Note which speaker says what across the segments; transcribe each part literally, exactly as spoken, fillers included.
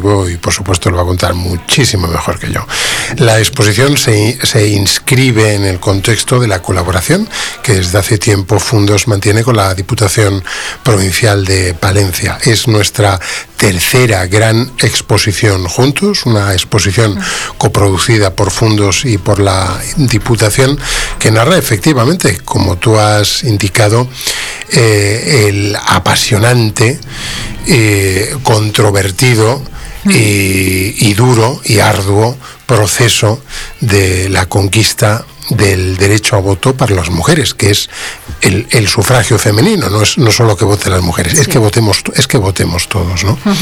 Speaker 1: motivo y por supuesto lo va a contar muchísimo mejor que yo. La exposición se, se inscribe en el contexto de la colaboración que desde hace tiempo Fundos mantiene con la Diputación Provincial de Palencia. Es nuestra tercera gran exposición juntos, una exposición coproducida por Fundos y por la Diputación, que narra efectivamente, como tú has indicado, eh, el apasionante, eh, controvertido y, y duro y arduo proceso de la conquista del derecho a voto para las mujeres, que es el, el sufragio femenino. No es no solo que voten las mujeres, sí. es que votemos es que votemos todos, ¿no? Uh-huh.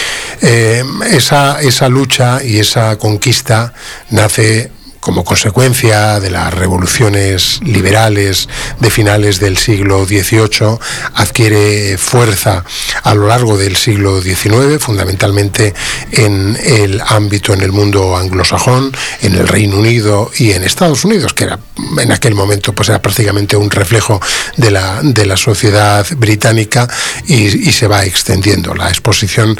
Speaker 1: eh, esa esa lucha y esa conquista nace como consecuencia de las revoluciones liberales de finales del siglo dieciocho, adquiere fuerza a lo largo del siglo diecinueve, fundamentalmente en el ámbito, en el mundo anglosajón, en el Reino Unido y en Estados Unidos, que era en aquel momento pues era prácticamente un reflejo de la, de la sociedad británica, y, y se va extendiendo. La exposición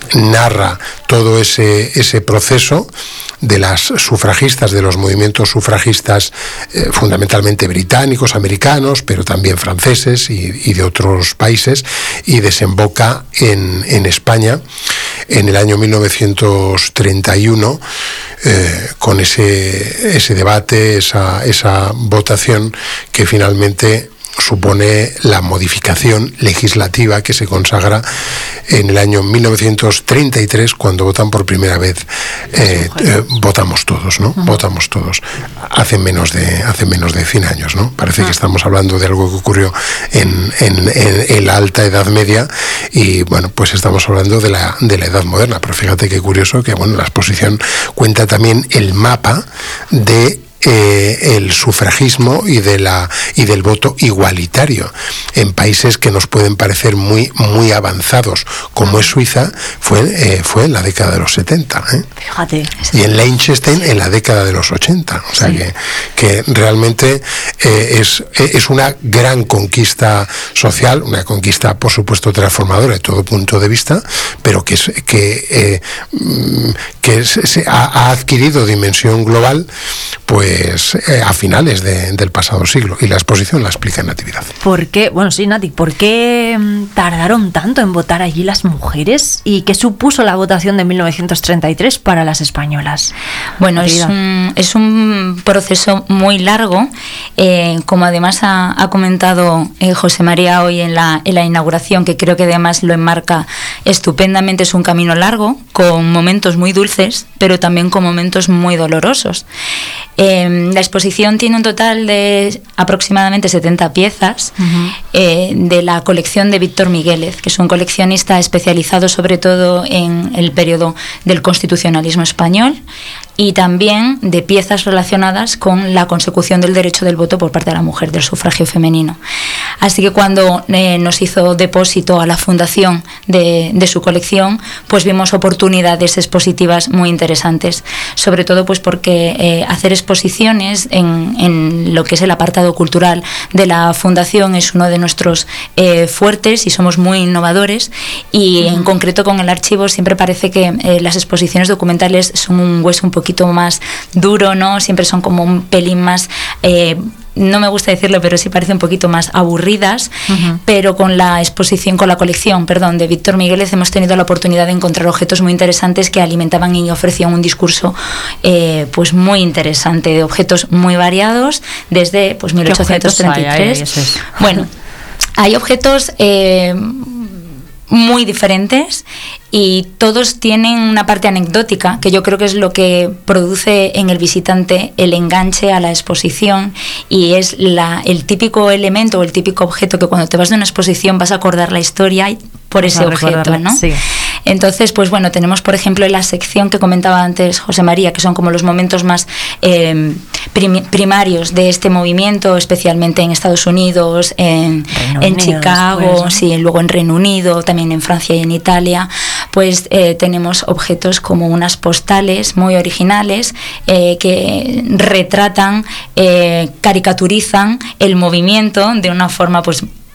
Speaker 1: narra todo ese, ese proceso de las sufragistas, de los movimientos sufragistas, eh, fundamentalmente británicos, americanos, pero también franceses y, y de otros países, y desemboca en, en España en el año mil novecientos treinta y uno, eh, con ese, ese debate, esa, esa votación que finalmente supone la modificación legislativa que se consagra en el año mil novecientos treinta y tres, cuando votan por primera vez, eh, eh, votamos todos, ¿no? Uh-huh. Votamos todos. Hace menos de hace menos de cien años, ¿no? Parece uh-huh. que estamos hablando de algo que ocurrió en, en, en, en la alta Edad Media, y bueno, pues estamos hablando de la, de la Edad Moderna. Pero fíjate qué curioso que, bueno, la exposición cuenta también el mapa de Eh, el sufragismo y de la y del voto igualitario en países que nos pueden parecer muy muy avanzados, como es Suiza, fue eh, fue en la década de los setenta, ¿eh?
Speaker 2: Fíjate.
Speaker 1: Y en Liechtenstein en la década de los ochenta, o sea sí. que, que realmente eh, es, es una gran conquista social, una conquista por supuesto transformadora de todo punto de vista, pero que es que eh, que se, se ha, ha adquirido dimensión global, pues Pues, eh, a finales de, del pasado siglo, y la exposición la explica en Natividad.
Speaker 2: ¿Por qué? Bueno, sí, Nati, ¿por qué tardaron tanto en votar allí las mujeres? ¿Y qué supuso la votación de mil novecientos treinta y tres para las españolas?
Speaker 3: Bueno, es un, es un proceso muy largo, eh, como además ha, ha comentado eh, José María hoy en la, en la inauguración, que creo que además lo enmarca estupendamente. Es un camino largo, con momentos muy dulces, pero también con momentos muy dolorosos. Eh, la exposición tiene un total de aproximadamente setenta piezas, uh-huh. eh, de la colección de Víctor Miguélez, que es un coleccionista especializado sobre todo en el periodo del constitucionalismo español, y también de piezas relacionadas con la consecución del derecho del voto por parte de la mujer, del sufragio femenino. Así que cuando eh, nos hizo depósito a la fundación de, de su colección, pues vimos oportunidades expositivas muy interesantes, sobre todo pues porque eh, hacer exposiciones en, en lo que es el apartado cultural de la fundación es uno de nuestros eh, fuertes, y somos muy innovadores, y en concreto con el archivo siempre parece que eh, las exposiciones documentales son un hueso un poquito más duro, ¿no? Siempre son como un pelín más... Eh, no me gusta decirlo, pero sí parece un poquito más aburridas, uh-huh. pero con la exposición, con la colección, perdón, de Víctor Miguélez hemos tenido la oportunidad de encontrar objetos muy interesantes que alimentaban y ofrecían un discurso eh, pues muy interesante, de objetos muy variados, desde pues mil ochocientos treinta y tres.
Speaker 2: Hay, hay, hay,
Speaker 3: bueno, hay objetos eh, muy diferentes, y todos tienen una parte anecdótica que yo creo que es lo que produce en el visitante el enganche a la exposición, y es la, el típico elemento o el típico objeto que cuando te vas de una exposición vas a acordar la historia por ese objeto, ¿no?
Speaker 2: Sí.
Speaker 3: Entonces, pues bueno, tenemos por ejemplo la sección que comentaba antes José María, que son como los momentos más eh, prim- primarios de este movimiento, especialmente en Estados Unidos, en, en Chicago, después, ¿no? Sí, luego en Reino Unido, también en Francia y en Italia. Pues eh, tenemos objetos como unas postales muy originales eh, que retratan, eh, caricaturizan el movimiento de una forma pues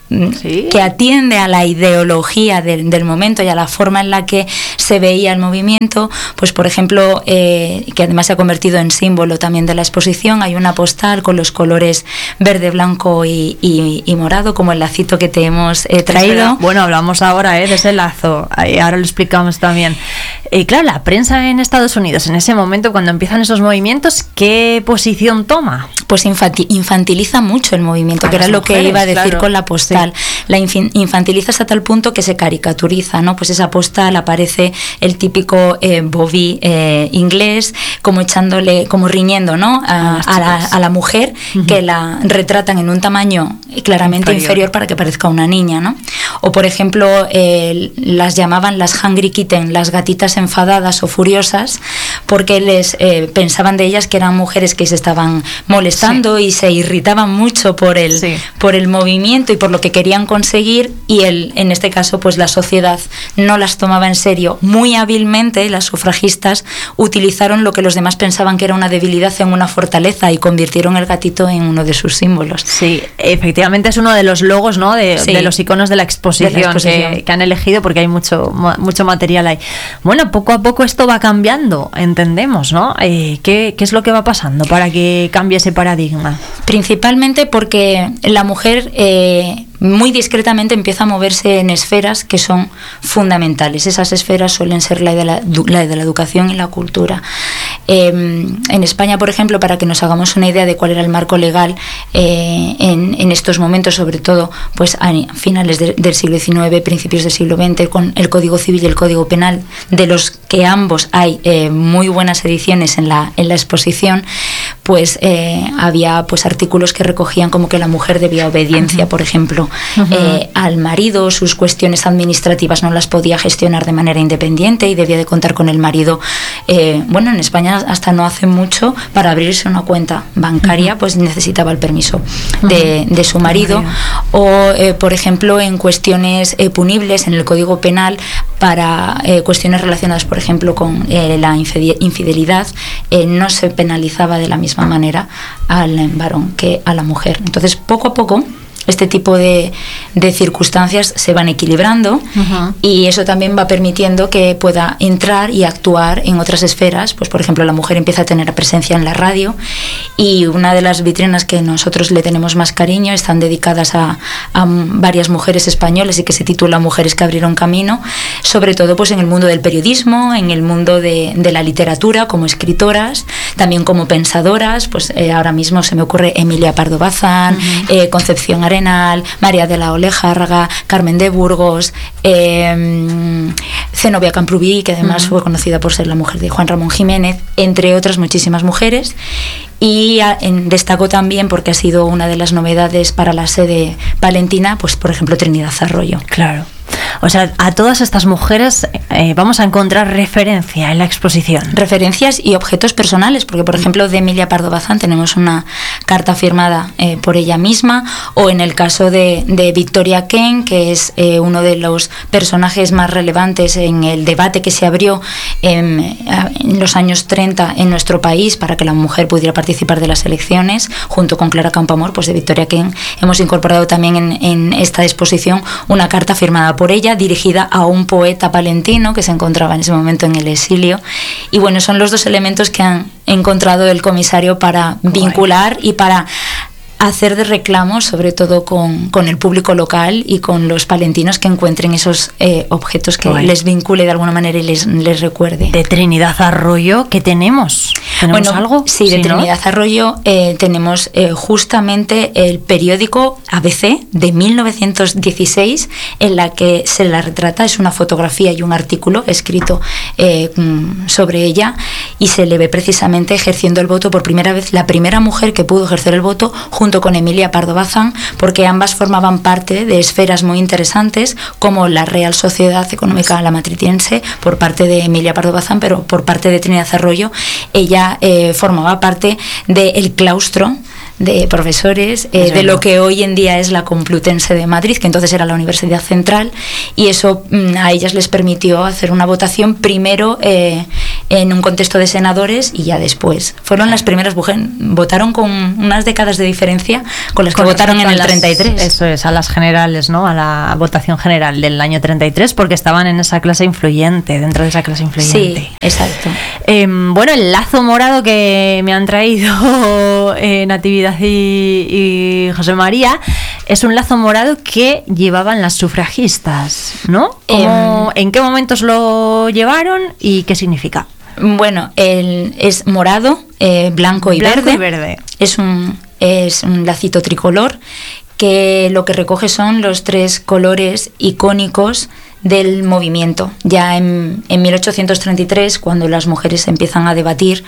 Speaker 3: ¿Sí? que atiende a la ideología del, del momento y a la forma en la que se veía el movimiento, pues por ejemplo, eh, que además se ha convertido en símbolo también de la exposición, hay una postal con los colores verde, blanco y, y, y morado, como el lacito que te hemos eh, traído.
Speaker 2: Bueno, hablamos ahora eh, de ese lazo, ahora lo explicamos también. Y claro, la prensa en Estados Unidos, en ese momento, cuando empiezan esos movimientos, ¿qué posición toma?
Speaker 3: Pues infantiliza mucho el movimiento, a que era lo mujeres, que iba a decir claro. con la postal. Sí. La infantiliza hasta tal punto que se caricaturiza, ¿no? Pues esa postal aparece el típico eh, bobby eh, inglés, como echándole, como riñendo, ¿no? A, a, la, a la mujer, uh-huh. que la retratan en un tamaño claramente inferior. inferior para que parezca una niña, ¿no? O por ejemplo, eh, las llamaban las hungry kitten, las gatitas enfadadas o furiosas, porque les eh, pensaban de ellas que eran mujeres que se estaban molestando sí. y se irritaban mucho por el, sí. por el movimiento y por lo que querían conseguir, y el, en este caso pues la sociedad no las tomaba en serio. Muy hábilmente las sufragistas utilizaron lo que los demás pensaban que era una debilidad en una fortaleza y convirtieron el gatito en uno de sus símbolos.
Speaker 2: Sí, efectivamente es uno de los logos, ¿no? de, sí. de los iconos de la exposición, de la exposición. Que, que han elegido, porque hay mucho, mucho material ahí. Bueno, poco a poco esto va cambiando, entendemos, ¿no? Eh, ¿qué, ¿Qué es lo que va pasando para que cambie ese paradigma?
Speaker 3: Principalmente porque la mujer eh, muy discretamente empieza a moverse en esferas que son fundamentales. Esas esferas suelen ser la de la, la, de la educación y la cultura. Eh, en España, por ejemplo, para que nos hagamos una idea de cuál era el marco legal eh, en, en estos momentos, sobre todo pues a finales de, del siglo diecinueve, principios del siglo veinte, con el Código Civil y el Código Penal, de los que ambos hay eh, muy buenas ediciones en la, en la exposición, pues eh, había pues artículos que recogían como que la mujer debía obediencia, uh-huh. por ejemplo, uh-huh. eh, al marido, sus cuestiones administrativas no las podía gestionar de manera independiente y debía de contar con el marido. Eh, bueno, en España hasta no hace mucho, para abrirse una cuenta bancaria, uh-huh. pues necesitaba el permiso de, de su marido. O, eh, por ejemplo, en cuestiones eh, punibles en el Código Penal, para eh, cuestiones relacionadas, por ejemplo, con eh, la infidelidad, eh, no se penalizaba de la misma manera al varón que a la mujer. Entonces, poco a poco, este tipo de, de circunstancias se van equilibrando, uh-huh. y eso también va permitiendo que pueda entrar y actuar en otras esferas. Pues por ejemplo, la mujer empieza a tener presencia en la radio, y una de las vitrinas que nosotros le tenemos más cariño están dedicadas a, a varias mujeres españolas y que se titula Mujeres que abrieron camino, sobre todo pues en el mundo del periodismo, en el mundo de, de la literatura, como escritoras, también como pensadoras. Pues eh, ahora mismo se me ocurre Emilia Pardo Bazán, uh-huh. eh, Concepción Arenal, María de la Olejárraga, Carmen de Burgos, eh, Zenobia Camprubí, que además uh-huh. fue conocida por ser la mujer de Juan Ramón Jiménez, entre otras muchísimas mujeres. Y a, en, destaco también, porque ha sido una de las novedades para la sede palentina, pues por ejemplo Trinidad Arroyo.
Speaker 2: Claro. O sea, a todas estas mujeres eh, vamos a encontrar referencia en la exposición.
Speaker 3: Referencias y objetos personales, porque por ejemplo de Emilia Pardo Bazán tenemos una carta firmada eh, por ella misma, o en el caso de, de Victoria Kent, que es eh, uno de los personajes más relevantes en el debate que se abrió en, en los años treinta en nuestro país para que la mujer pudiera participar de las elecciones, junto con Clara Campoamor, pues de Victoria Kent hemos incorporado también en, en esta exposición una carta firmada por ella, dirigida a un poeta palentino que se encontraba en ese momento en el exilio. Y bueno, son los dos elementos que han encontrado el comisario para vincular y para hacer de reclamo, sobre todo con, con el público local y con los palentinos que encuentren esos eh, objetos que Guay. les vincule de alguna manera y les, les recuerde.
Speaker 2: De Trinidad Arroyo, ¿qué tenemos? ¿Tenemos
Speaker 3: bueno,
Speaker 2: algo?
Speaker 3: Sí, de ¿Sí, Trinidad no? Arroyo eh, tenemos eh, justamente el periódico A B C de mil novecientos dieciséis, en la que se la retrata. Es una fotografía y un artículo escrito eh, sobre ella, y se le ve precisamente ejerciendo el voto por primera vez, la primera mujer que pudo ejercer el voto, junto con Emilia Pardo Bazán, porque ambas formaban parte de esferas muy interesantes, como la Real Sociedad Económica La Matritense, por parte de Emilia Pardo Bazán, pero por parte de Trinidad Arroyo, ella eh, formaba parte del claustro de profesores eh, de lo que hoy en día es la Complutense de Madrid, que entonces era la Universidad Central, y eso mm, a ellas les permitió hacer una votación primero eh, en un contexto de senadores y ya después. Fueron las primeras mujeres, votaron con unas décadas de diferencia con las que con votaron en el las, treinta y tres.
Speaker 2: Eso es, a las generales, ¿no? A la votación general del año treinta y tres, porque estaban en esa clase influyente, dentro de esa clase influyente.
Speaker 3: Sí, exacto.
Speaker 2: Eh, bueno, el lazo morado que me han traído eh, Natividad y, y José María es un lazo morado que llevaban las sufragistas, ¿no? ¿Cómo, eh, ¿En qué momentos lo llevaron y qué significa?
Speaker 3: Bueno, el, es morado, eh, blanco y
Speaker 2: blanco
Speaker 3: verde.
Speaker 2: y verde.
Speaker 3: Es un, es un lacito tricolor que lo que recoge son los tres colores icónicos del movimiento. Ya en, en mil ochocientos treinta y tres, cuando las mujeres empiezan a debatir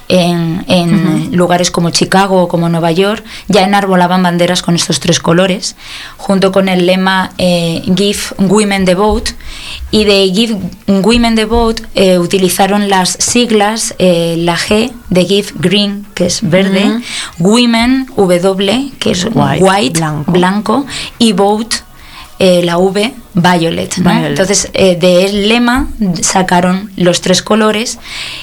Speaker 3: en, en uh-huh. lugares como Chicago o como Nueva York, ya enarbolaban banderas con estos tres colores, junto con el lema eh, Give Women the Vote, y de Give Women the Vote eh, utilizaron las siglas, eh, la G de Give Green, que es verde, uh-huh. Women, W, que es white, white blanco. blanco, y Vote, Eh, la V, Violet, ¿no? Violet. Entonces, eh, del lema sacaron los tres colores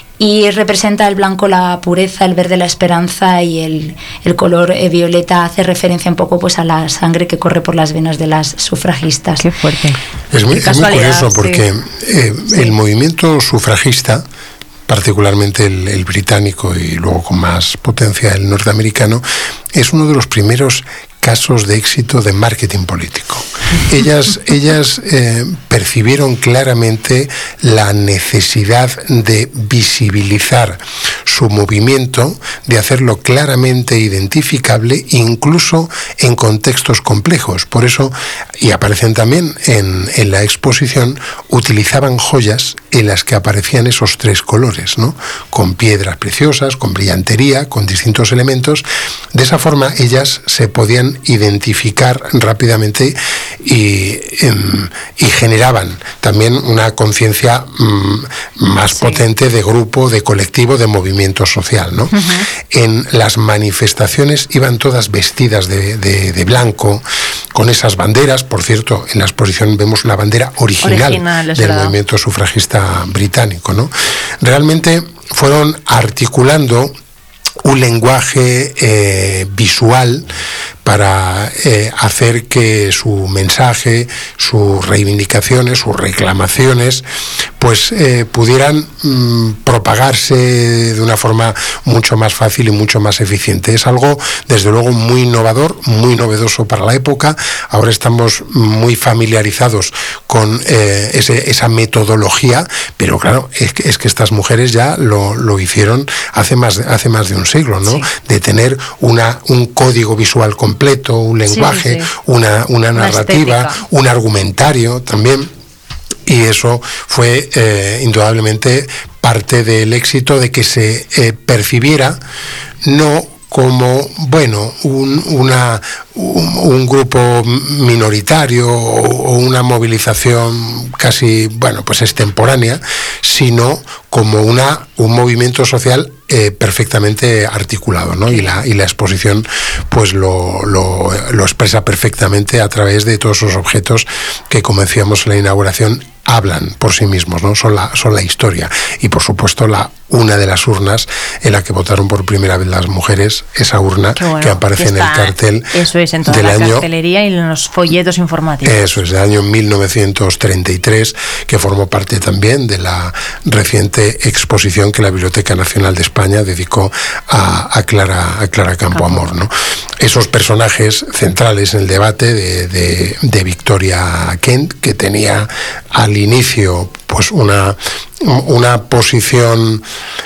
Speaker 3: y representa el blanco la pureza, el verde la esperanza y el, el color eh, violeta hace referencia un poco pues a la sangre que corre por las venas de las sufragistas.
Speaker 2: Qué fuerte.
Speaker 1: Es muy, es muy curioso porque sí. eh, sí. el movimiento sufragista, particularmente el, el británico y luego con más potencia el norteamericano, es uno de los primeros casos de éxito de marketing político. Ellas, ellas eh, percibieron claramente la necesidad de visibilizar su movimiento, de hacerlo claramente identificable, incluso en contextos complejos. Por eso, y aparecen también en, en la exposición, utilizaban joyas en las que aparecían esos tres colores, ¿no? Con piedras preciosas, con brillantería, con distintos elementos. De esa forma, ellas se podían identificar rápidamente y, y generaban también una conciencia um, más sí. potente de grupo, de colectivo, de movimiento social, ¿no? Uh-huh. En las manifestaciones iban todas vestidas de, de, de blanco, con esas banderas. Por cierto, en la exposición vemos una bandera original, original del verdad. movimiento sufragista británico, ¿no? Realmente fueron articulando un lenguaje eh, visual para eh, hacer que su mensaje, sus reivindicaciones, sus reclamaciones, pues eh, pudieran mmm, propagarse de una forma mucho más fácil y mucho más eficiente. Es algo, desde luego, muy innovador, muy novedoso para la época. Ahora estamos muy familiarizados con eh, ese, esa metodología, pero claro, es que, es que estas mujeres ya lo, lo hicieron hace más, hace más de un siglo, ¿no? Sí. De tener una, un código visual completo, un lenguaje, sí, sí. Una, una narrativa, una un argumentario también. Y eso fue eh, indudablemente parte del éxito de que se eh, percibiera no como, bueno, un, una, un, un grupo minoritario o, o una movilización casi, bueno, pues extemporánea, sino como una, un movimiento social eh, perfectamente articulado, ¿no? Y la, y la exposición pues lo, lo, lo expresa perfectamente a través de todos esos objetos que, como decíamos en la inauguración, hablan por sí mismos, ¿no? Son la, son la historia. Y por supuesto la una de las urnas en la que votaron por primera vez las mujeres, esa urna bueno, que aparece que está, en el cartel.
Speaker 2: Eso es, en toda
Speaker 1: del
Speaker 2: la
Speaker 1: año,
Speaker 2: cartelería y en los folletos informativos.
Speaker 1: Eso es, del año mil novecientos treinta y tres, que formó parte también de la reciente exposición que la Biblioteca Nacional de España dedicó a, a Clara, a Clara Campoamor, ¿no? Esos personajes centrales en el debate de, de, de Victoria Kent, que tenía al inicio pues una, una posición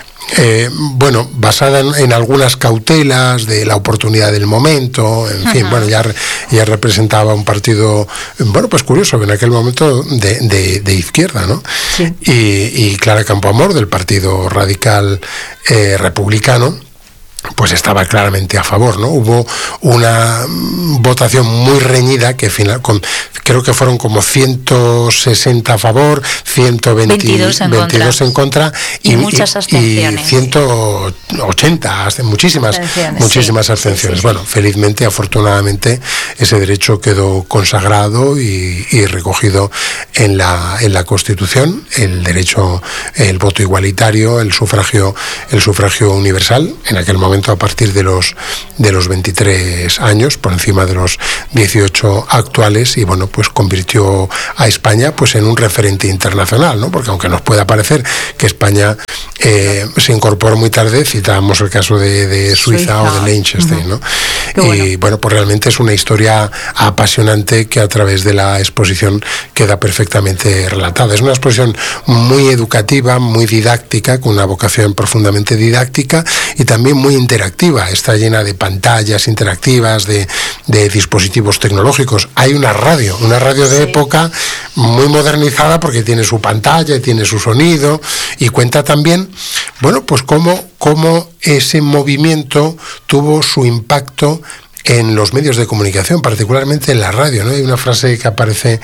Speaker 1: eh, bueno, basada en, en algunas cautelas de la oportunidad del momento, en Ajá. fin, bueno, ya, ya representaba un partido, bueno, pues curioso, en aquel momento de, de, de izquierda, ¿no? Sí. Y, y Clara Campoamor, del Partido Radical eh, Republicano, pues estaba claramente a favor, ¿no? Hubo una votación muy reñida que final, con, creo que fueron como ciento sesenta a favor, ciento veintidós en, veintidós en contra y,
Speaker 3: y muchas abstenciones.
Speaker 1: Y ciento ochenta, muchísimas abstenciones. Muchísimas sí, abstenciones. Sí, sí, bueno, sí. Felizmente, afortunadamente, ese derecho quedó consagrado y, y recogido en la, en la Constitución, el derecho, el voto igualitario, el sufragio, el sufragio universal, en aquel momento a partir de los de los veintitrés años, por encima de los dieciocho actuales, y bueno, pues convirtió a España pues en un referente internacional, ¿no? Porque aunque nos pueda parecer que España eh, se incorporó muy tarde, citábamos el caso de, de Suiza, Suiza o de Liechtenstein, ¿no? Bueno. Y bueno, pues realmente es una historia apasionante que a través de la exposición queda perfectamente relatada. Es una exposición muy educativa, muy didáctica, con una vocación profundamente didáctica y también muy interactiva. Está llena de pantallas interactivas, de, de dispositivos tecnológicos. Hay una radio, una radio de sí. época muy modernizada porque tiene su pantalla, tiene su sonido y cuenta también, bueno, pues cómo, cómo ese movimiento tuvo su impacto en los medios de comunicación, particularmente en la radio, ¿no? Hay una frase que aparece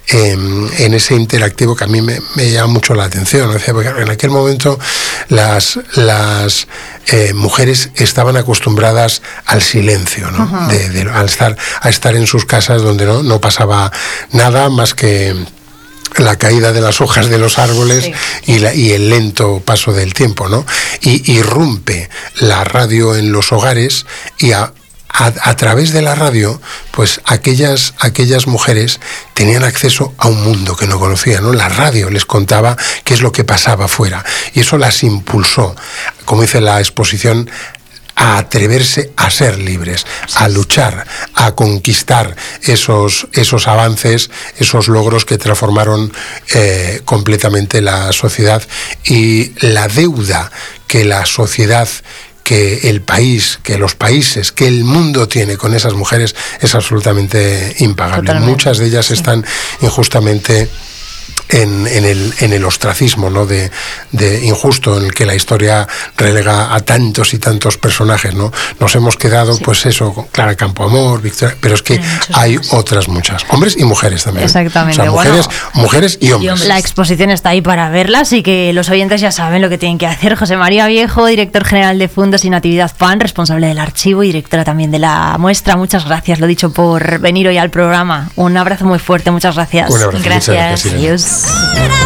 Speaker 1: en, en ese interactivo que a mí me, me llama mucho la atención, ¿no? Porque en aquel momento las, las eh, mujeres estaban acostumbradas al silencio, ¿no? Uh-huh. de, de, al estar, a estar en sus casas donde no, no pasaba nada más que la caída de las hojas de los árboles sí. y, la, y el lento paso del tiempo, ¿no? Y irrumpe la radio en los hogares y a A, a través de la radio, pues aquellas, aquellas mujeres tenían acceso a un mundo que no conocían, ¿no? La radio les contaba qué es lo que pasaba afuera y eso las impulsó, como dice la exposición, a atreverse a ser libres, a luchar, a conquistar esos, esos avances, esos logros que transformaron eh, completamente la sociedad y la deuda que la sociedad que el país, que los países, que el mundo tiene con esas mujeres es absolutamente impagable. Totalmente. Muchas de ellas sí. están injustamente en, en, el, en el ostracismo, ¿no? de, de injusto en el que la historia relega a tantos y tantos personajes, ¿no? Nos hemos quedado, sí. pues eso, con Clara Campoamor, Victoria, pero es que hay más. Otras muchas, hombres y mujeres también.
Speaker 2: Exactamente.
Speaker 1: O sea, mujeres,
Speaker 2: bueno,
Speaker 1: mujeres y hombres.
Speaker 2: La exposición está ahí para verla, así que los oyentes ya saben lo que tienen que hacer. José María Viejo, director general de Fundos y Natividad P A N, responsable del archivo y directora también de la muestra. Muchas gracias, lo dicho, por venir hoy al programa. Un abrazo muy fuerte, muchas gracias.
Speaker 1: Un abrazo,
Speaker 2: gracias.
Speaker 1: Muchas gracias.
Speaker 2: Adiós.